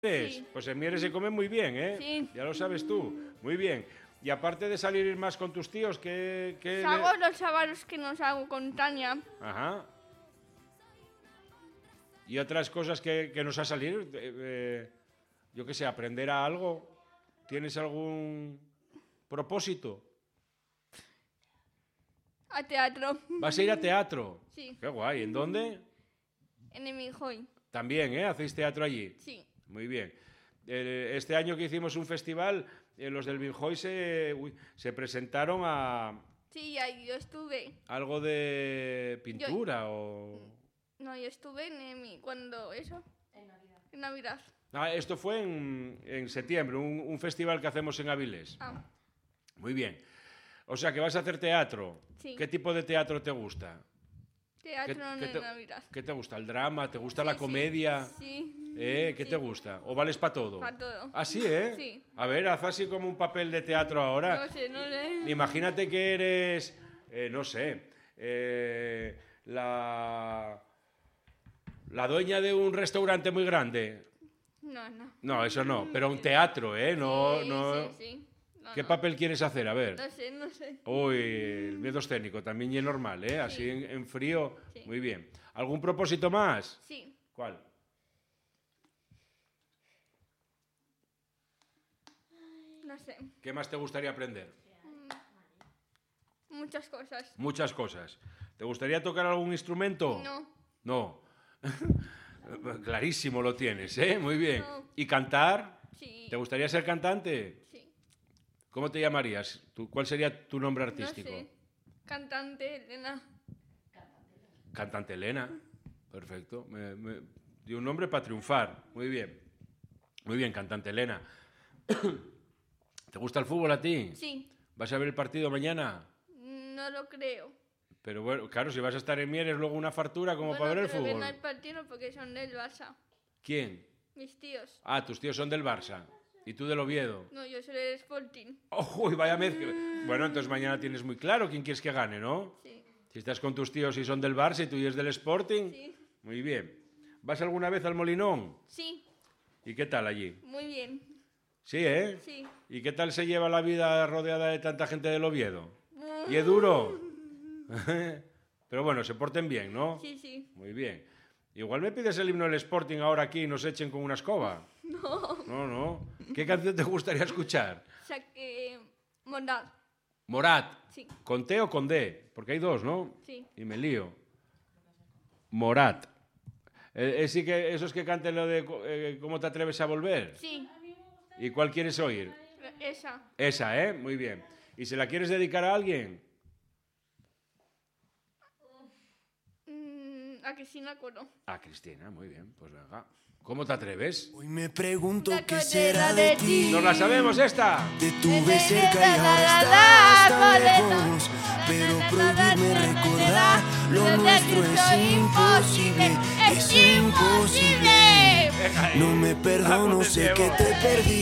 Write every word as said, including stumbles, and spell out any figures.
Sí. Pues en Mieres se come muy bien, ¿eh? Sí. Ya lo sabes tú. Muy bien. Y aparte de salir más con tus tíos, ¿qué...? qué Hago le... los sábados que nos hago con Tania. Ajá. ¿Y otras cosas que, que nos ha salido? Eh, eh, yo qué sé, aprender a algo. ¿Tienes algún propósito? A teatro. ¿Vas a ir a teatro? Sí. Qué guay. ¿En dónde? En el Minjoy. También, ¿eh? ¿Hacéis teatro allí? Sí. Muy bien. Eh, este año que hicimos un festival, eh, los del Minjoy se, uy, se presentaron a... Sí, ahí yo estuve. ¿Algo de pintura Yo... o...? No, yo estuve en EMI. ¿Cuándo eso? En Navidad. En Navidad. Ah, esto fue en, en septiembre, un, un festival que hacemos en Avilés. Ah. Muy bien. O sea, que vas a hacer teatro. Sí. ¿Qué tipo de teatro te gusta? Teatro ¿Qué, en qué te, Navidad. ¿Qué te gusta? ¿El drama? ¿Te gusta Sí, la sí. comedia? Sí. ¿Eh? ¿Qué Sí. te gusta? ¿O vales para todo? Para todo. ¿Ah, sí, eh? Sí. A ver, haz así como un papel de teatro ahora. No sé, no sé. Imagínate que eres, eh, no sé, eh, la, la dueña de un restaurante muy grande. No, no. No, eso no, pero un teatro, ¿eh? No, sí, no. sí, sí. No, ¿Qué no. papel quieres hacer? A ver. No sé, no sé. Uy, el miedo escénico, también y es normal, ¿eh? Así Sí. en, en frío, Sí. muy bien. ¿Algún propósito más? Sí. ¿Cuál? No sé. ¿Qué más te gustaría aprender? Muchas cosas. Muchas cosas. ¿Te gustaría tocar algún instrumento? No. No. Clarísimo lo tienes, ¿eh? Muy bien. No. ¿Y cantar? Sí. ¿Te gustaría ser cantante? Sí. ¿Cómo te llamarías? ¿Tú- ¿Cuál sería tu nombre artístico? No sé. Cantante, Elena. Cantante Elena. Perfecto. Me, me dio un nombre para triunfar. Muy bien. Muy bien, cantante Elena. ¿Te gusta el fútbol a ti? Sí. ¿Vas a ver el partido mañana? No lo creo. Pero bueno, claro, si vas a estar en Mieres luego una fartura como Bueno, para ver el pero fútbol. ven al partido porque son del Barça. ¿Quién? Mis tíos. Ah, tus tíos son del Barça. ¿Y tú del Oviedo? No, yo soy del Sporting. ¡Oh, uy, vaya mezcla! Bueno, entonces mañana tienes muy claro quién quieres que gane, ¿no? Sí. Si estás con tus tíos y son del Barça y tú y es del Sporting. Sí. Muy bien. ¿Vas alguna vez al Molinón? Sí. ¿Y qué tal allí? Muy bien. Sí, ¿eh? Sí. ¿Y qué tal se lleva la vida rodeada de tanta gente del Oviedo? ¿Y es duro? Pero bueno, se porten bien, ¿no? Sí, sí. Muy bien. Igual me pides el himno del Sporting ahora aquí y nos echen con una escoba. No. No, no. ¿Qué canción te gustaría escuchar? O sea que... Mondad. Morat. Sí. ¿Con T o con D? Porque hay dos, ¿no? Sí. Y me lío. Morat. Eh, eh, sí que esos que canten lo de eh, ¿Cómo te atreves a volver? Sí. ¿Y cuál quieres oír? Esa. Esa, ¿eh? Muy bien. ¿Y se la quieres dedicar a alguien? Mm, a Cristina Coro. A Cristina, muy bien. Pues venga. ¿Cómo te atreves? Hoy me pregunto La qué será de ti. ¡Nos la sabemos esta! Te tuve cerca y ahora estás tan lejos. Pero prohibirme recordar lo nuestro es imposible. Es imposible. No me perdono, sé que te perdí.